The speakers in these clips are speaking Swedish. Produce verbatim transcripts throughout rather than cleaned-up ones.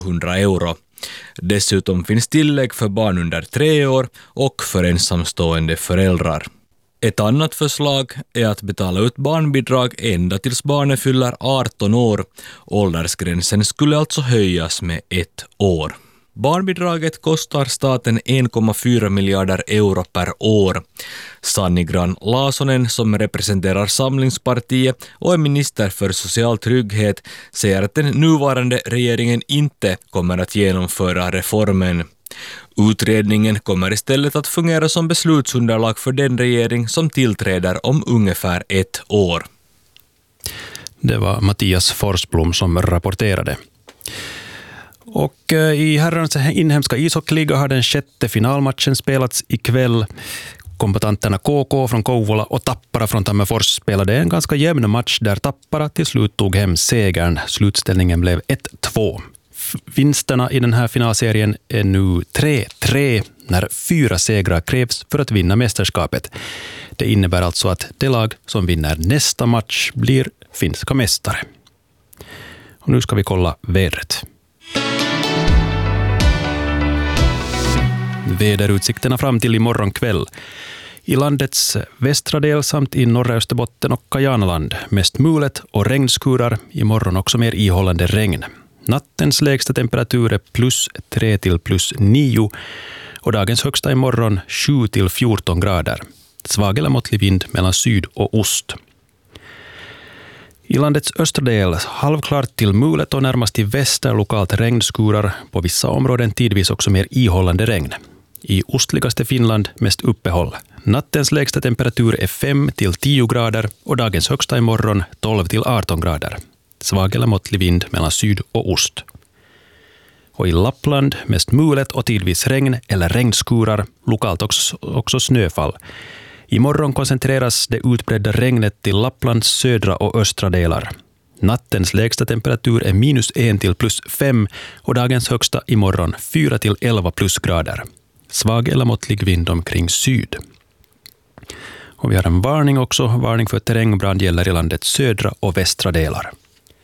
hundra euro. Dessutom finns tillägg för barn under tre år och för ensamstående föräldrar. Ett annat förslag är att betala ut barnbidrag ända tills barnet fyller arton år. Åldersgränsen skulle alltså höjas med ett år. Barnbidraget kostar staten en komma fyra miljarder euro per år. Sanni Grahn-Laasonen, som representerar Samlingspartiet och är minister för social trygghet, säger att den nuvarande regeringen inte kommer att genomföra reformen. Utredningen kommer istället att fungera som beslutsunderlag för den regering som tillträder om ungefär ett år. Det var Mattias Forsblom som rapporterade. Och i herrarnas inhemska ishockeyliga har den sjätte finalmatchen spelats ikväll. Kombatanterna K K från Kouvola och Tappara från Tammerfors spelade en ganska jämn match där Tappara till slut tog hem segern. Slutställningen blev ett två. Vinsterna i den här finalserien är nu tre tre när fyra segrar krävs för att vinna mästerskapet. Det innebär alltså att det lag som vinner nästa match blir finska mästare. Och nu ska vi kolla vädret. Väderutsikterna fram till imorgon kväll. I landets västra del samt i norra Österbotten och Kajanaland mest mulet och regnskurar, imorgon också mer ihållande regn. Nattens lägsta temperatur är plus tre till plus nio och dagens högsta imorgon sju till fjorton grader. Svag eller måttlig vind mellan syd och ost. I landets östra del halvklart till mulet och närmast till väster lokalt regnskurar, på vissa områden tidvis också mer ihållande regn. I ostligaste Finland mest uppehåll. Nattens lägsta temperatur är fem till tio grader och dagens högsta imorgon tolv till arton grader. Svag eller måttlig vind mellan syd och ost. Och i Lappland mest mulet och tidvis regn eller regnskurar, lokalt också, också snöfall. Imorgon koncentreras det utbredda regnet till Lapplands södra och östra delar. Nattens lägsta temperatur är minus en till plus fem och dagens högsta imorgon fyra till elva plusgrader. Svag eller måttlig vind omkring syd. Och vi har en varning också. Varning för terrängbrand gäller i landets södra och västra delar.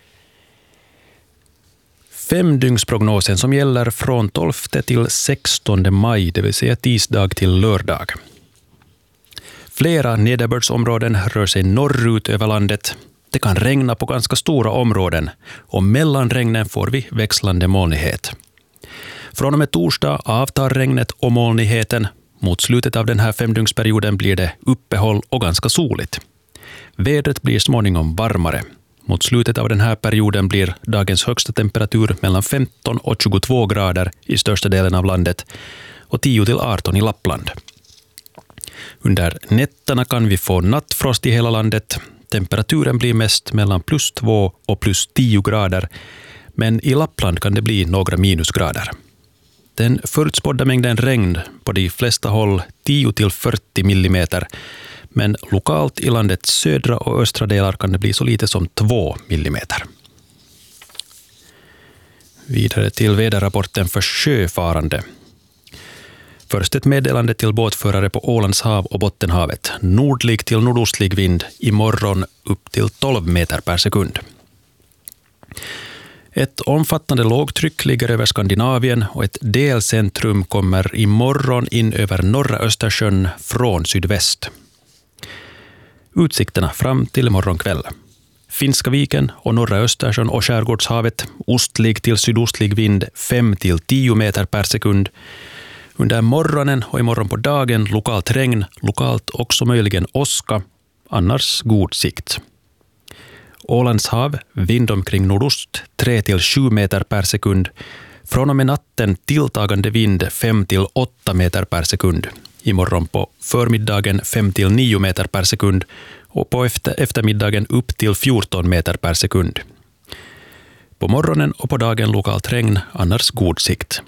Femdygnsprognosen som gäller från tolfte till sextonde maj, det vill säga tisdag till lördag. Flera nederbördsområden rör sig norrut över landet. Det kan regna på ganska stora områden och mellan regnen får vi växlande molnighet. Från och med torsdag avtar regnet och molnigheten. Mot slutet av den här femdygnsperioden blir det uppehåll och ganska soligt. Vädret blir småningom varmare. Mot slutet av den här perioden blir dagens högsta temperatur mellan femton och tjugotvå grader i största delen av landet och tio till arton i Lappland. Under nätterna kan vi få nattfrost i hela landet. Temperaturen blir mest mellan plus två och plus tio grader, men i Lappland kan det bli några minusgrader. Den förutspådda mängden regn på de flesta håll tio till fyrtio millimeter, men lokalt i landets södra och östra delar kan det bli så lite som två millimeter. Vidare till väderrapporten för sjöfarande. Först ett meddelande till båtförare på Ålands hav och Bottenhavet. Nordlig till nordostlig vind, imorgon upp till tolv meter per sekund. Ett omfattande lågtryck ligger över Skandinavien och ett delcentrum kommer imorgon in över norra Östersjön från sydväst. Utsikterna fram till imorgon kväll. Finska viken och norra Östersjön och skärgårdshavet, ostlig till sydostlig vind fem till tio meter per sekund. Under morgonen och imorgon på dagen lokalt regn, lokalt också möjligen åska, annars god sikt. Ålands hav, vind omkring nordost tre till sju meter per sekund. Från och med natten tilltagande vind fem till åtta meter per sekund. Imorgon på förmiddagen fem till nio meter per sekund och på efter, eftermiddagen upp till fjorton meter per sekund. På morgonen och på dagen lokalt regn, annars god sikt.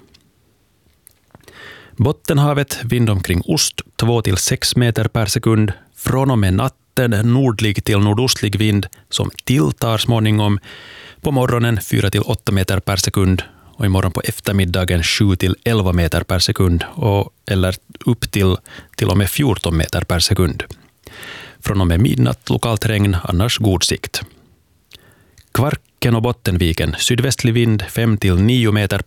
Bottenhavet, vind omkring ost två till sex meter per sekund. Från och med natten nordlig till nordostlig vind som tilltar småningom. På morgonen fyra till åtta meter per sekund och imorgon på eftermiddagen sju till elva meter per sekund och, eller upp till till och med fjorton meter per sekund. Från och med midnatt lokalt regn, annars god sikt. Kvarken och Bottenviken, sydvästlig vind fem till nio meter